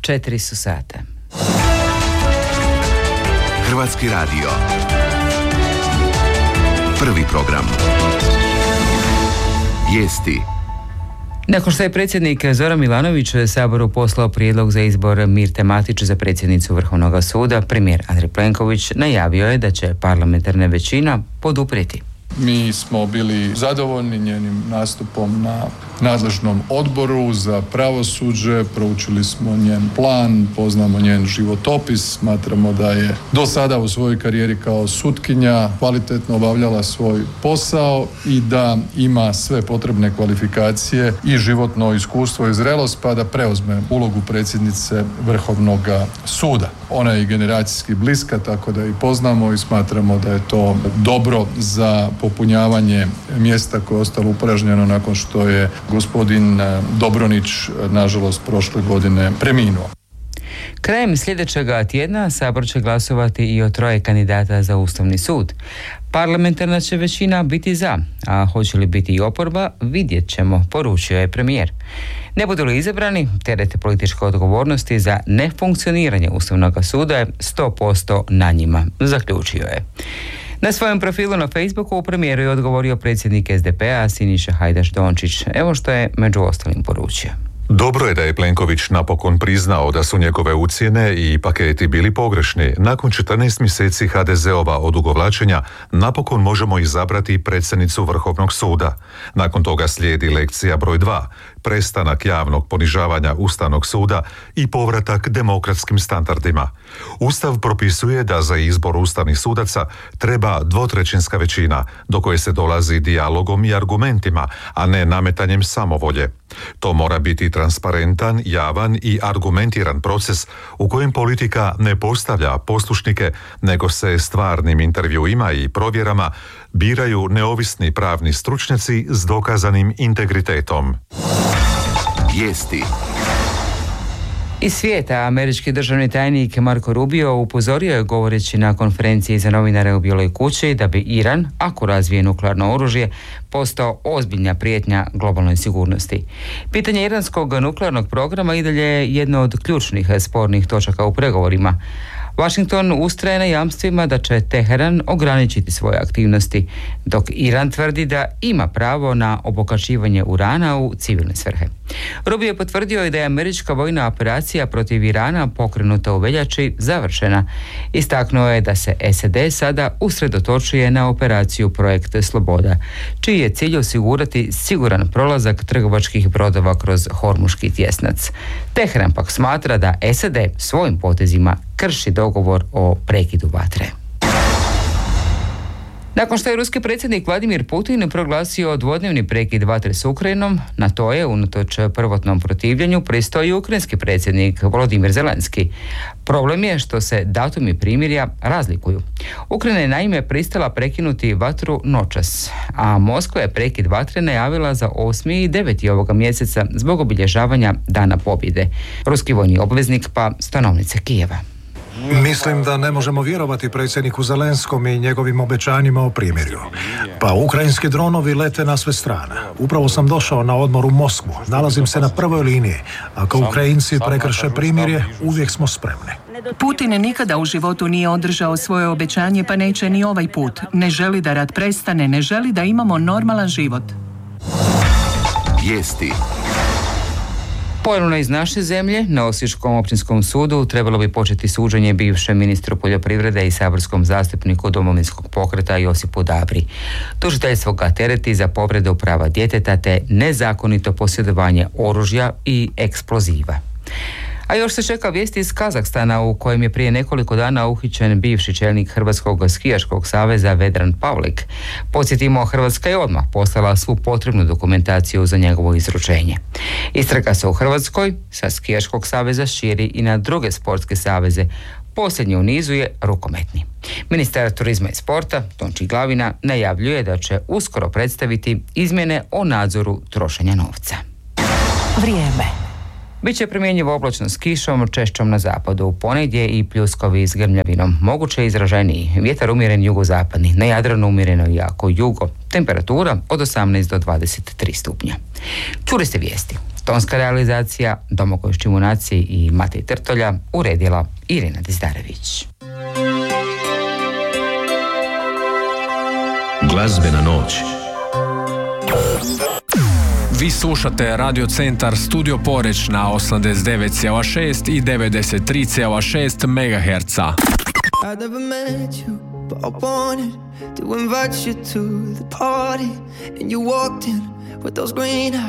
4 su sata. Hrvatski radio. Prvi program. Vijesti. Nakon što je predsjednik Zoran Milanović Saboru poslao prijedlog za izbor Mirte Matić za predsjednicu Vrhovnog suda, premijer Andrej Plenković najavio je da će parlamentarna većina poduprijeti. Mi smo bili zadovoljni njenim nastupom na nadležnom odboru za pravosuđe, proučili smo njen plan, poznamo njen životopis, smatramo da je do sada u svojoj karijeri kao sutkinja kvalitetno obavljala svoj posao i da ima sve potrebne kvalifikacije i životno iskustvo i zrelost pa da preuzme ulogu predsjednice Vrhovnog suda. Ona je generacijski bliska, tako da i poznamo i smatramo da je to dobro za popunjavanje mjesta koje je ostalo upražnjeno nakon što je gospodin Dobronić, nažalost, prošle godine preminuo. Krajem sljedećega tjedna Sabor će glasovati i o 3 kandidata za Ustavni sud. Parlamentarna će većina biti za, a hoće li biti i oporba, vidjet ćemo, poručio je premijer. Ne budu li izabrani, teret političke odgovornosti za nefunkcioniranje Ustavnog suda je 100% na njima, zaključio je. Na svojem profilu na Facebooku premijeru je odgovorio predsjednik SDP-a Siniša Hajdaš Dončić. Evo što je među ostalim poručio. Dobro je da je Plenković napokon priznao da su njegove ucjene i paketi bili pogrešni. Nakon 14 mjeseci HDZ-ova odugovlačenja napokon možemo izabrati predsjednicu Vrhovnog suda. Nakon toga slijedi lekcija broj 2, prestanak javnog ponižavanja Ustavnog suda i povratak demokratskim standardima. Ustav propisuje da za izbor ustavnih sudaca treba 2/3 većina, do koje se dolazi dijalogom i argumentima, a ne nametanjem samovolje. To mora biti transparentan, javan i argumentiran proces u kojem politika ne postavlja poslušnike, nego se stvarnim intervjuima i provjerama biraju neovisni pravni stručnjaci s dokazanim integritetom. Vijesti. Iz svijeta američki državni tajnik Marco Rubio upozorio je govoreći na konferenciji za novinare u Bijeloj kući da bi Iran, ako razvije nuklearno oružje, postao ozbiljna prijetnja globalnoj sigurnosti. Pitanje iranskog nuklearnog programa i dalje je jedno od ključnih spornih točaka u pregovorima. Washington ustraje na jamstvima da će Teheran ograničiti svoje aktivnosti, dok Iran tvrdi da ima pravo na obogaćivanje urana u civilne svrhe. Rubio je potvrdio i da je američka vojna operacija protiv Irana pokrenuta u veljači završena. Istaknuo je da se SAD sada usredotočuje na operaciju Projekt Sloboda, čiji je cilj osigurati siguran prolazak trgovačkih brodova kroz Hormuški tjesnac. Teheran pak smatra da SAD svojim potezima krši dogovor o prekidu vatre. Nakon što je ruski predsjednik Vladimir Putin proglasio dvodnevni prekid vatre s Ukrajinom, na to je, unatoč prvotnom protivljenju, pristao i ukrajinski predsjednik Volodimir Zelenski. Problem je što se datumi primirja razlikuju. Ukrajina je naime pristala prekinuti vatru noćas, a Moskva je prekid vatre najavila za 8. i 9. ovoga mjeseca zbog obilježavanja Dana pobjede. Ruski vojni obveznik pa stanovnice Kijeva. Mislim da ne možemo vjerovati predsjedniku Zelenskom i njegovim obećanjima o primirju. Pa ukrajinski dronovi lete na sve strane. Upravo sam došao na odmor u Moskvu. Nalazim se na prvoj liniji. Ako Ukrajinci prekrše primirje, uvijek smo spremni. Putin nikada u životu nije održao svoje obećanje, pa neće ni ovaj put. Ne želi da rat prestane, ne želi da imamo normalan život. Vijesti. Ponovno iz naše zemlje, na Osječkom općinskom sudu trebalo bi početi suđenje bivšem ministru poljoprivrede i saborskom zastupniku Domovinskog pokreta Josipu Dabri. Tužiteljstvo ga tereti za povredu prava djeteta te nezakonito posjedovanje oružja i eksploziva. A još se čeka vijesti iz Kazahstana u kojem je prije nekoliko dana uhićen bivši čelnik Hrvatskog skijaškog saveza Vedran Pavlik. Podsjetimo, Hrvatska je odmah poslala svu potrebnu dokumentaciju za njegovo izručenje. Istraga se u Hrvatskoj sa skijaškog saveza širi i na druge sportske saveze. Posljednji u nizu je rukometni. Ministar turizma i sporta Tonči Glavina najavljuje da će uskoro predstaviti izmjene o nadzoru trošenja novca. Vrijeme. Biće primjenjivo oblačno s kišom, češćom na zapadu, ponegdje i pljuskovi s grmljavinom. Moguće izraženiji, vjetar umjeren jugozapadni, na Jadranu umjereno i jako jugo. Temperatura od 18 do 23 stupnja. Čuli ste vijesti. Tonska realizacija Domagoj Štimunaci i Matej Trtolja uredila Irina Dizdarević. Glazbena noć. Vi slušate Radio Centar Studio Poreć na 89,6 i 93,6 MHz. I never met you, but I wanted to invite you to the party, and you walked in with those green eyes.